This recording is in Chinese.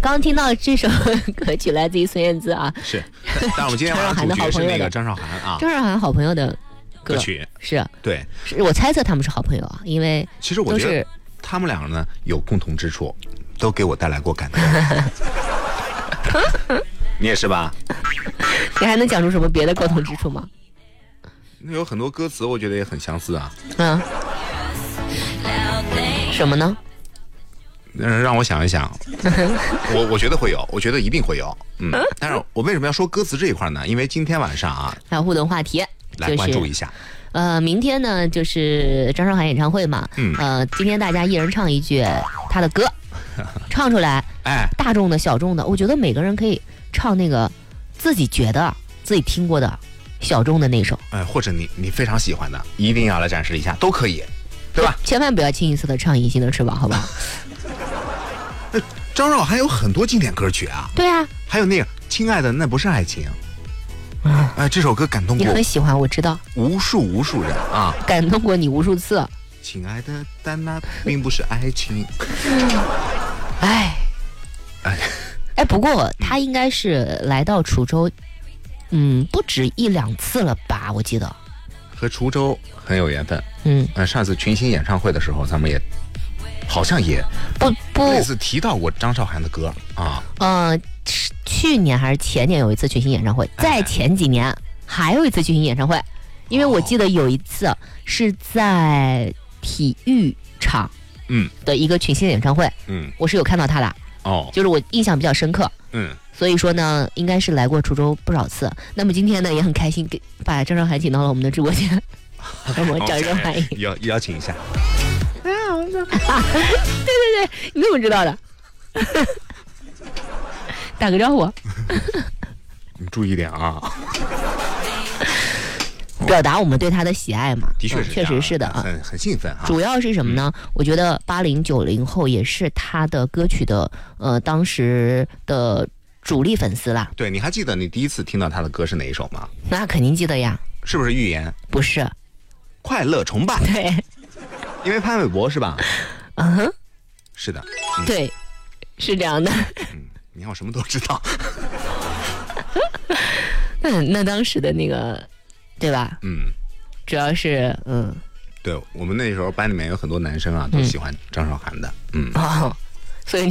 刚听到这首歌曲来自于孙燕姿啊， 是。但我们今天晚上主角是那个张韶涵啊， 张韶涵好朋友的歌曲是， 对， 是我猜测他们是好朋友啊，因为其实我觉得他们两个呢有共同之处，都给我带来过感动。你也是吧？ 你还能讲出什么别的共同之处吗？ 那有很多歌词我觉得也很相似啊。 什么呢？ 让我想一想。我觉得会有，我觉得一定会有。但是我为什么要说歌词这一块呢？因为今天晚上啊， 还有互动话题， 来关注一下。 明天呢就是张韶涵演唱会嘛。今天大家一人唱一句他的歌，唱出来。大众的、小众的，我觉得每个人可以唱那个自己觉得自己听过的小众的那首。 或者你非常喜欢的，一定要来展示一下，都可以，对吧？ 千万不要清一色的唱《隐形的翅膀》，好不好？ 张韶涵有很多经典歌曲啊。 对啊， 还有那个《亲爱的那不是爱情》。这首歌感动过你很喜欢，我知道， 无数人啊， 感动过你无数次。 亲爱的，但那并不是爱情。 不过他应该是来到滁州，不止1、2次了吧？我记得和滁州很有缘分。上次群星演唱会的时候，咱们也好像也不类似提到过张韶涵的歌啊。 去年还是前年有一次群星演唱会，在前几年还有一次群星演唱会，因为我记得有一次是在体育场的一个群星演唱会，我是有看到他的。就是我印象比较深刻。所以说呢，应该是来过滁州不少次。那么今天呢，也很开心把张韶涵请到了我们的直播间，让我掌声欢迎， 邀请一下。 对，你怎么知道的？打个招呼。 你注意一点啊。 表达我们对他的喜爱嘛。 的确是， 确实是的啊， 很兴奋啊。 主要是什么呢？我觉得80、90后也是他的歌曲的当时的主力粉丝啦。 对，你还记得你第一次听到他的歌是哪一首吗？ 那肯定记得呀。 是不是预言？ 不是， 快乐崇拜。 对， 因为潘玮柏是吧？是的。 对，是这样的。 你看我什么都知道。 那当时的那个。对吧？主要是对，我们那时候班里面有很多男生啊，都喜欢张韶涵的。